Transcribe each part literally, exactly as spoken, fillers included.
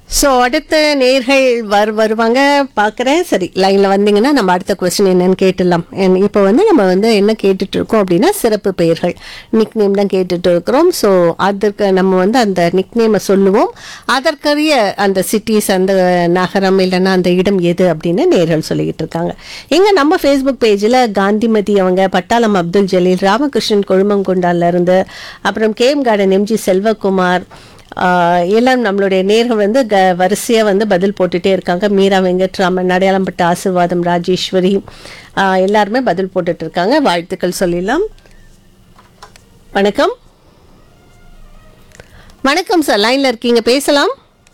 So அடுத்த நேர்கள் வர் வருவாங்க பார்க்குறேன். சரி, லைனில் வந்தீங்கன்னா நம்ம அடுத்த கொஸ்டின் என்னன்னு கேட்டுடலாம். இப்போ வந்து நம்ம வந்து என்ன கேட்டுட்டு இருக்கோம் அப்படின்னா சிறப்பு பெயர்கள், நிக் நேம் தான் கேட்டுட்டு இருக்கிறோம். ஸோ அதற்கு நம்ம வந்து அந்த நிக் நேமை சொல்லுவோம். அதற்கரிய அந்த சிட்டிஸ், அந்த நகரம் இல்லைன்னா அந்த இடம் எது அப்படின்னு நேர்கள் சொல்லிக்கிட்டு இருக்காங்க. எங்க நம்ம ஃபேஸ்புக் பேஜில் காந்திமதி அவங்க, பட்டாளம் அப்துல் ஜலீல், ராமகிருஷ்ணன் கொழுமங்குண்டால இருந்து, அப்புறம் கேஎம் கார்டன் எம்ஜி செல்வகுமார், எல்லாம் நம்மளுடைய நேர்கள் வந்து க வரிசையாக வந்து பதில் போட்டுகிட்டே இருக்காங்க. மீரா வெங்கட்ராமன், அடையாளம்பட்ட ஆசீர்வாதம், ராஜேஸ்வரி, எல்லாருமே பதில் போட்டுட்டு இருக்காங்க. வாழ்த்துக்கள் சொல்லிடலாம். வணக்கம். வணக்கம் சார், லைனில் இருக்கீங்க, பேசலாம்.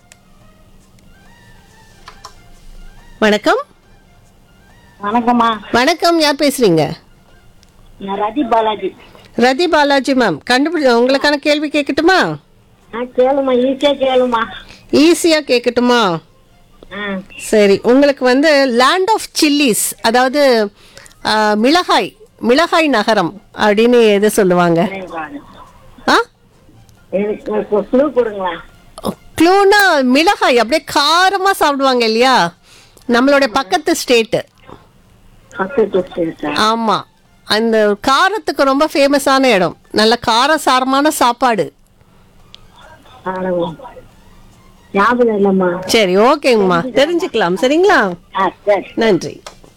வணக்கம். வணக்கம்மா. வணக்கம், யார் பேசுறீங்க? ரதி பாலாஜி. ரதி பாலாஜி மேம், கண்டுபிடி உங்களுக்கான கேள்வி கேட்கட்டுமா? கேளுமா, ஈஸியா கேளுமா. ஈஸியா கேட்கட்டுமா? சரி, உங்களுக்கு வந்து லேண்ட் ஆஃப் சில்லிஸ், அதாவது மிளகாய் மிளகாய் நகரம் அப்படின்னு எது சொல்லுவாங்க? ஆ, க்ளூனா மிளகாய் அப்படியே காரமா சாப்பிடுவாங்க இல்லையா, நம்மளுடைய பக்கத்து ஸ்டேட்டு. ஆமா, அந்த காரத்துக்கு ரொம்ப ஃபேமஸான இடம், நல்ல காரசாரமான சாப்பாடு. சரி, ஓகேங்கம்மா, தெரிஞ்சுக்கலாம். சரிங்களா, நன்றி.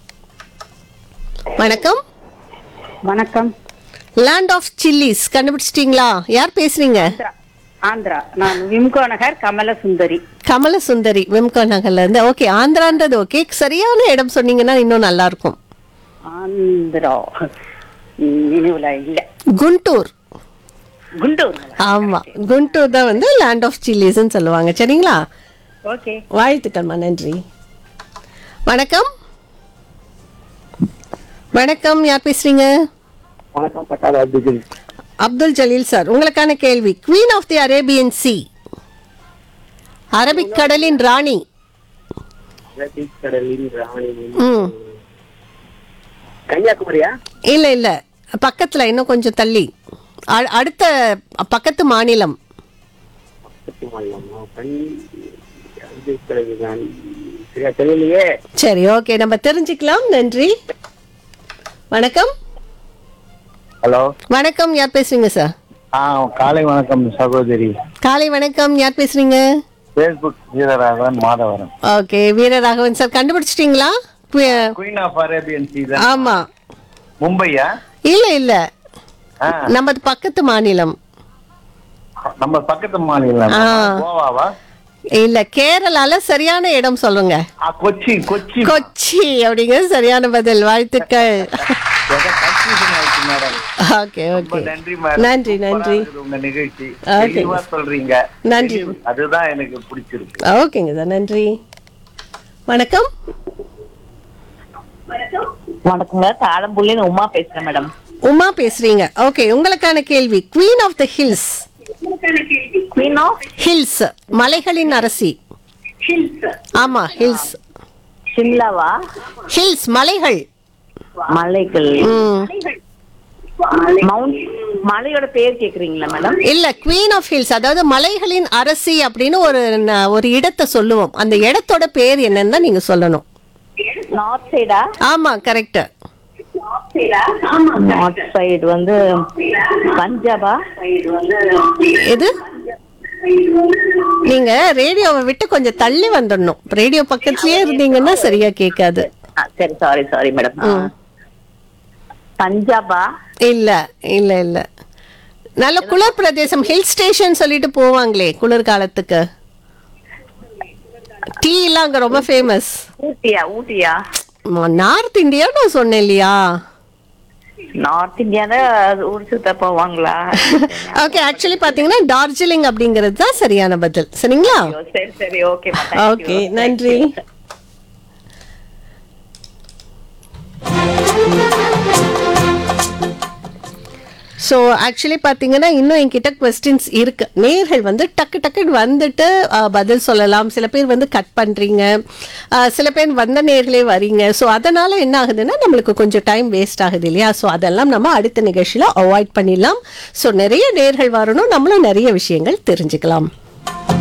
வணக்கம். வணக்கம். லேண்ட் ஆஃப் சில்லிஸ் கண்டுபிடிச்சிட்டீங்களா? யார் பேசுறீங்க? ஆந்திரா. நான் விம்கோ நகர் கமலசுந்தரி. கமலசுந்தரி, விம்கோ நகர்ல இருந்து. ஓகே, ஆந்திரான்றது ஓகே, சரியான இடம் சொன்னீங்கன்னா இன்னும் நல்லா இருக்கும். ஆந்திரா நினைவுல இல்ல. குண்டூர். குண்டூர். ஆமா, குண்டூர் தான் வந்து லேண்ட் ஆஃப் சில்லிஸ்ன்னு சொல்லுவாங்க. சரிங்களா, ஓகே, வாழ்த்துக்கள்மா, நன்றி. வணக்கம். வணக்கம், யார் பேசுறீங்க? வணக்கம், பட்டாளம் அப்துல் ஜலீல். அப்துல் ஜலீல் சார், உங்களுக்கான கேள்வி. Queen of the Arabian sea, Arabic கடலின் ராணி. அரபிக் கடலின் ராணி. ம், கன்னியாகுமரியா? இல்ல இல்ல, பக்கத்துல, இன்னும் கொஞ்சம் தள்ளி, அடுத்த பக்கத்து மாநிலம். சரி, ஓகே, நம்ம தெரிஞ்சுக்கலாம். நன்றி. வணக்கம். ஹலோ, வணக்கம், யார் பேசுறீங்க சார்? ஆ, காலை வணக்கம் சகோதரி. காலை வணக்கம், யார் பேசுறீங்க? Facebook Veeraraghavan Madhavaram. Okay, Veeraraghavan sir, கண்டுபிடிச்சிட்டீங்களா? குயின் ஆஃப் அரேபியன் சீ. ஆமா. மும்பையா? இல்ல இல்ல, நமது பக்கத்து மாநிலம். நம்ம பக்கத்து மாநிலம் கோவாவா? இல்ல, கேரளால. சரியான இடம் சொல்லுங்க. கொச்சி. கொச்சி கொச்சி அப்படிங்கிறது சரியான பதில். வாழ்த்துக்கள். ஓகே ஓகே, நன்றி நன்றி. உங்க நிகழ்ச்சி சொல்றீங்க, நன்றி, அதுதான் எனக்கு பிடிச்சிருக்கு. ஓகேங்க சார், நன்றி. வணக்கம். வணக்கங்க, தாளம்புள்ளில உமா பேசுறேன் மேடம். உமா பேசுறீங்க, ஓகே. உங்களுக்கான கேள்வி. Queen of the hills. Queen of hills, மலைகளின் அரசி. ஆமா, ஹில்ஸ். ஷிம்லாவா? ஹில்ஸ், மலைகள். மலைகள். மவுண்ட், மலையோட பேர் கேக்குறீங்களா மேடம்? இல்ல, குவீன் ஆஃப் ஹில்ஸ், அதாவது மலைகளின் அரசி அப்படின்னு ஒரு ஒரு இடத்தை சொல்லுவோம். அந்த இடத்தோட பேர் என்னன்னு தான் நீங்க சொல்லணும். நார்த் சைடா? ஆமா, கரெக்ட். நார்த் சைடு வந்து பஞ்சாபா? எது? நீங்க ரேடியோவை விட்டு கொஞ்சம் தள்ளி வந்துடணும். ரேடியோ பக்கத்துலயே இருந்தீங்கன்னா சரியா கேட்காது. சரி, சாரி சாரி மேடம். பஞ்சாபா? இல்ல இல்ல இல்ல, நல்ல குளிர் பிரதேசம், ஹில் ஸ்டேஷன் சொல்லிட்டு போவாங்களே குளிர்காலத்துக்கு. டீ எல்லாம் அங்க ரொம்ப ஃபேமஸ். ஊட்டியா? ஊட்டியா? நார்த் இந்தியா நான் சொன்னேன் இல்லையா? நார்த் இந்தியால ஊர் சுத்த போவாங்களா? ஓகே, ஆக்சுவலி பாத்தீங்கன்னா டார்ஜிலிங் அப்படிங்கிறது தான் சரியான பதில். சரிங்களா, சரி சரி, ஓகே ஓகே, நன்றி. ஸோ ஆக்சுவலி பார்த்தீங்கன்னா இன்னும் என்கிட்ட கொஸ்டின்ஸ் இருக்கு. நேர்கள் வந்து டக்கு டக்குன்னு வந்துட்டு பதில் சொல்லலாம். சில பேர் வந்து கட் பண்ணுறீங்க, சில பேர் வந்த நேர்களே வரீங்க. ஸோ அதனால் என்ன ஆகுதுன்னா நம்மளுக்கு கொஞ்சம் டைம் வேஸ்ட் ஆகுது இல்லையா? ஸோ அதெல்லாம் நம்ம அடுத்த நிகழ்ச்சியில் அவாய்ட் பண்ணிடலாம். ஸோ நிறைய நேர்கள் வரணும், நம்மளும் நிறைய விஷயங்கள் தெரிஞ்சுக்கலாம்.